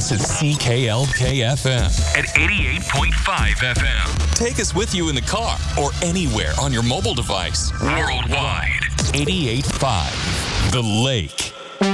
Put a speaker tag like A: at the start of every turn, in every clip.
A: This is CKLK-FM at 88.5 FM. Take us with you in the car or anywhere on your mobile device. Worldwide. 88.5 The Lake.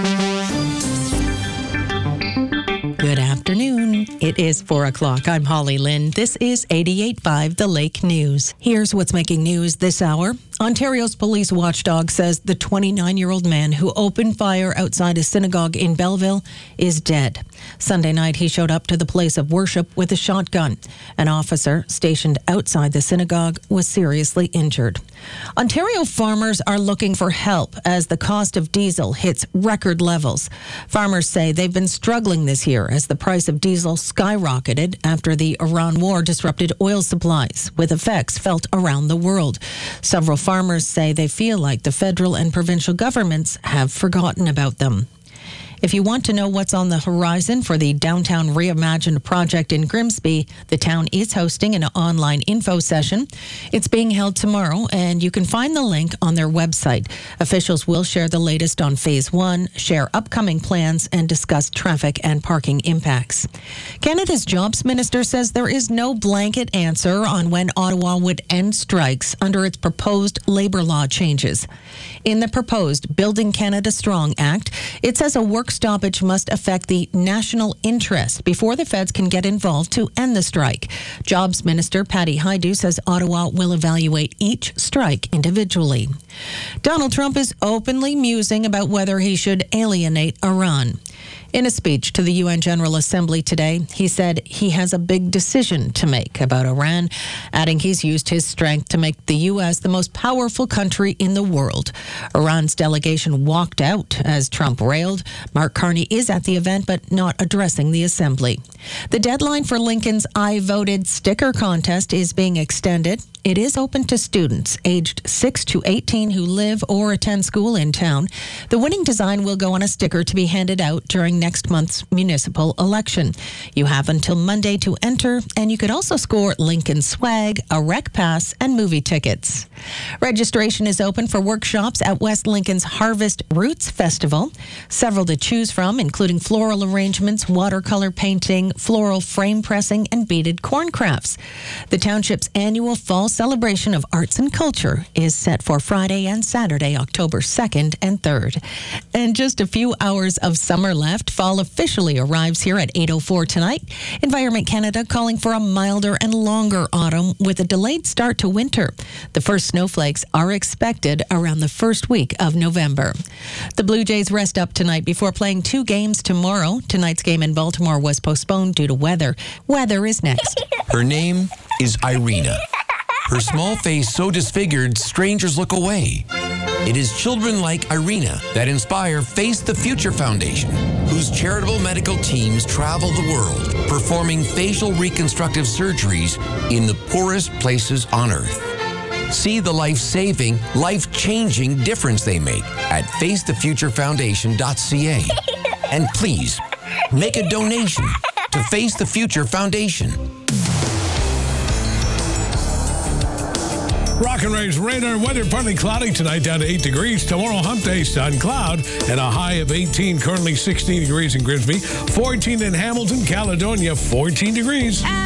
B: Good afternoon. It is 4 o'clock. I'm Holly Lynn. This is 88.5 The Lake News. Here's what's making news this hour. Ontario's police watchdog says the 29-year-old man who opened fire outside a synagogue in Belleville is dead. Sunday night, he showed up to the place of worship with a shotgun. An officer stationed outside the synagogue was seriously injured. Ontario farmers are looking for help as the cost of diesel hits record levels. Farmers say they've been struggling this year as the price of diesel skyrocketed after the Iran war disrupted oil supplies, with effects felt around the world. Several farmers say they feel like the federal and provincial governments have forgotten about them. If you want to know what's on the horizon for the Downtown Reimagined project in Grimsby, the town is hosting an online info session. It's being held tomorrow, and you can find the link on their website. Officials will share the latest on Phase 1, share upcoming plans, and discuss traffic and parking impacts. Canada's Jobs Minister says there is no blanket answer on when Ottawa would end strikes under its proposed labour law changes. In the proposed Building Canada Strong Act, it says a work stoppage must affect the national interest before the feds can get involved to end the strike. Jobs Minister Patty Hajdu says Ottawa will evaluate each strike individually. Donald Trump is openly musing about whether he should alienate Iran. In a speech to the UN General Assembly today, he said he has a big decision to make about Iran, adding he's used his strength to make the U.S. the most powerful country in the world. Iran's delegation walked out as Trump railed. Mark Carney is at the event, but not addressing the assembly. The deadline for Lincoln's I Voted sticker contest is being extended. It is open to students aged 6 to 18 who live or attend school in town. The winning design will go on a sticker to be handed out during next month's municipal election. You have until Monday to enter, and you could also score Lincoln swag, a rec pass, and movie tickets. Registration is open for workshops at West Lincoln's Harvest Roots Festival. Several to choose from, including floral arrangements, watercolor painting, floral frame pressing, and beaded corn crafts. The township's annual fall celebration of arts and culture is set for Friday and Saturday, October 2nd and 3rd. And just a few hours of summer left. Fall officially arrives here at 8:04 tonight. Environment Canada calling for a milder and longer autumn with a delayed start to winter. The first snowflakes are expected around the first week of November. The Blue Jays rest up tonight before playing 2 games tomorrow. Tonight's game in Baltimore was postponed due to weather. Weather is next.
C: Her name is Irina. Her small face so disfigured, strangers look away. It is children like Irina that inspire Face the Future Foundation, whose charitable medical teams travel the world, performing facial reconstructive surgeries in the poorest places on Earth. See the life-saving, life-changing difference they make at facethefuturefoundation.ca. And please, make a donation to Face the Future Foundation.
D: Rock and Ray's radar weather, partly cloudy tonight, down to 8 degrees. Tomorrow, hump day, sun, cloud, and a high of 18. Currently 16 degrees in Grimsby, 14 in Hamilton, Caledonia, 14 degrees.